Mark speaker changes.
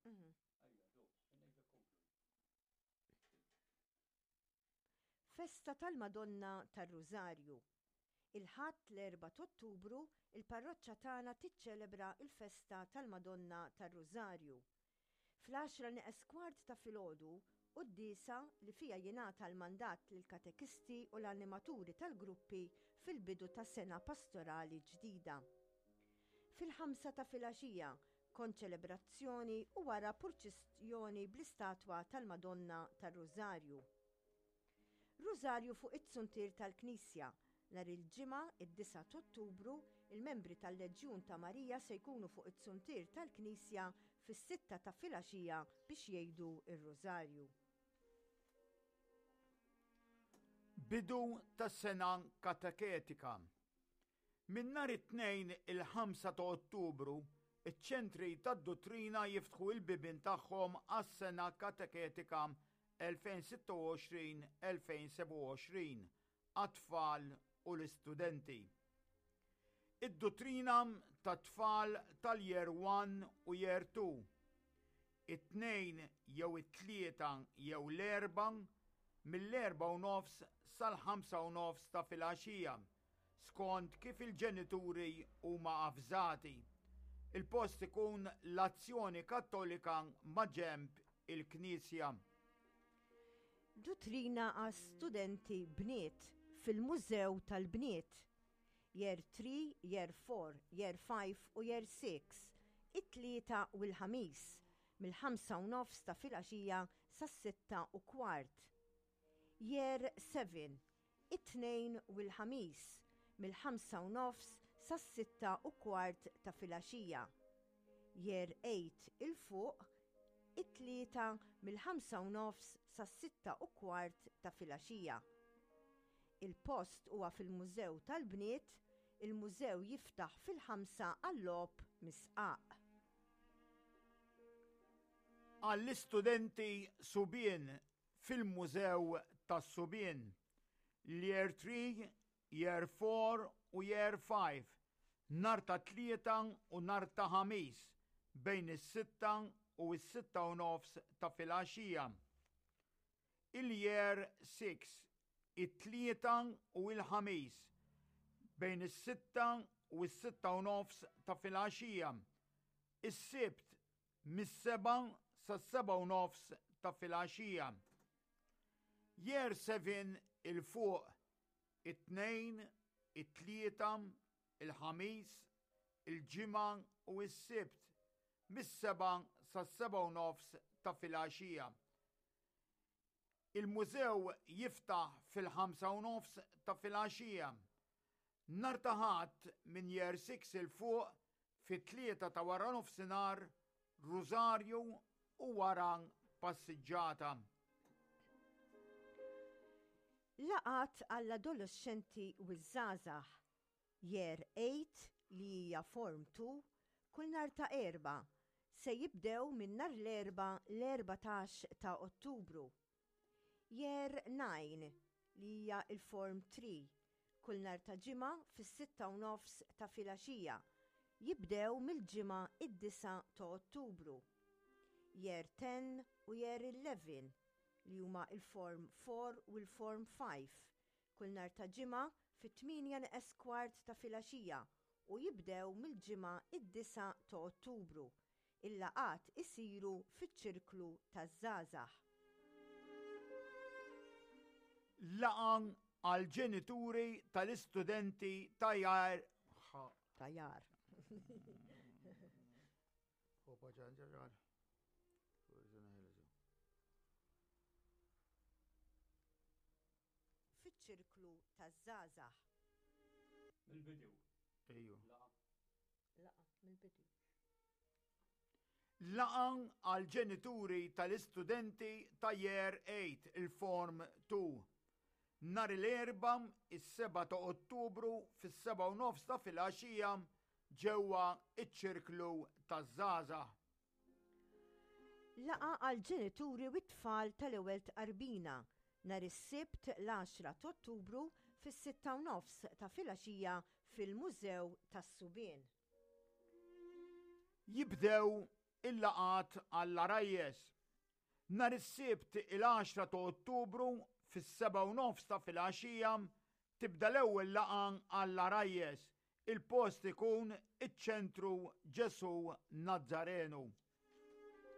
Speaker 1: Festa tal-Madonna tar-Rużarju. Il-ħadd l-4 ta' Ottubru il-parroċċa tagħna tiċċelebra l-Festa tal-Madonna tar-Rużarju. Fl-10 nieqes kwart ta' filgħodu qudiesa li fiha jingħata l-mandat lill-katekisti u l-animaturi tal-gruppi fil-bidu ta' sena pastorali ġdida. Fil-5 ta' filgħaxija konċelebrazzjoni u wara purċissjoni bl-istatwa tal-Madonna tar-Rużarju. Rużarju fuq it-suntir tal-Knisja. Nhar il-ġimgħa id-9 ta' Ottubru il-membri tal-Leġjun ta' Marija se jkunu fuq it-suntir tal-Knisja fis-6 ta' filgħaxija biex jgħidu r-Rużarju.
Speaker 2: Bidu tas-sena kateketika. Min nhar it-tnejn il-5 ta' Ottubru iċ-ċentri tad-dottrina jiftħu l-bibien tagħhom għas-sena kateketika 2026-2027 għat-tfal u l-istudenti. Id-dottrina tat-tfal tal-Year 1 u Year 2. It-tnejn jew it-tlieta jew l-erba' mill-4:30 sal-5:30 ta' filgħaxija, skont kif il-ġenituri huma avżati. Il-post ikun l-Azzjoni Kattolika ma' ġenb il-Knisja.
Speaker 1: Dottrina għas studenti bniet fil-Mużew tal-Bniet. Year 3, Year 4, Year 5 u Year 6. It-tlieta u l-ħamis mill-5:30 ta' filgħaxija sas-6:15. Year 7. It-tnejn u l-ħamis mill-5:30 sas-6:15 ta' filgħaxija. Year 8 il-fuq it-tlieta mill-5:30 sas-6:15 ta' filgħaxija. Il-post huwa fil-Mużew tal-Bniet, il-mużew jiftaħ fil-5 għall-logħob misqaq.
Speaker 2: Għall-istudenti subien fil-Mużew tas-Subien, l-Year 3, Year 4 u Year 5, nhar ta' tlieta u nhar ta' ħamis bejn is-6 u s-6:30 ta' filgħaxija. Il-Year 6, it-tlieta u l-ħamis bejn is-6 u s-6:30 ta' filgħaxija. Is-sibt mis-7 sas-7:30 ta' filgħaxija. Year 7 il-fuq it-tnejn, it-tlieta, il-ħamis, il-ġimgħa u s-sibt mis-7 sas-7:30 ta' filgħaxija. Il-mużew jiftaħ fil-5:30 ta' filgħaxija. Nhar ta' Ħadd minn Year 6 il-fuq fit-3 ta' wara nofsinhar, Rużarju u wara passiġġata.
Speaker 1: Laqat għall-adolescenti u ż-żgħażagħ. Year 8 li hija Form 2 kull nhar ta' erba' se jibdew minn nhar l-erba' l-14 ta' Ottubru. Year 9 li hija il-Form 3 kull nhar ta' ġimgħa fis-6:30 ta' filgħaxija jibdew mill-ġimgħa id-9 ta' Ottubru. Year 10 u Year 11 li huma il-Form 4 u l-Form 5 kull nhar ta' ġimgħa fit-8:15 ta' filgħaxija u jibdew mill-ġimgħa id-9 ta' Ottubru. Il-laqat isiru fiċ-ċirklu taż-żgħażagħ.
Speaker 2: Laqan għal-ġenituri tal-istudenti ta' jar.
Speaker 1: Fiċ-ċirklu taż-żgħażagħ.
Speaker 2: Mill-bidu. Ejju.
Speaker 1: Laqa mill-bidu.
Speaker 2: Laqan għal-ġenituri tal-istudenti ta' Year 8 il-Form 2. Nhar l-erba' is-7 ta' Ottubru fis-7:30 ta' filgħaxija ġewwa iċ-ċirklu taż-żgħażagħ.
Speaker 1: Laqa għall-ġenituri u t-tfal tal-ewwel tqarbina nhar is-sibt l-10 ta' Ottubru fis-6:30 ta' filgħaxija fil-Mużew tas-Subien.
Speaker 2: Jibdew il-laqat għall-Arajjes. Nar is-Sibt il-10 ta' Ottubru fis-7:30 ta' filgħaxija tibda l-ewwel laqgħa għall-Arajjes. Il-post ikun iċ-ċentru Ġesu Nazzarenu.